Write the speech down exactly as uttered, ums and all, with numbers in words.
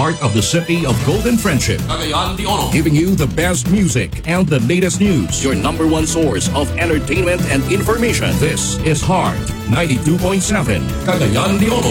heart of the city of Golden Friendship. Cagayan de Oro. Giving you the best music and the latest news. Your number one source of entertainment and information. This is Heart ninety-two point seven, Cagayan de Oro.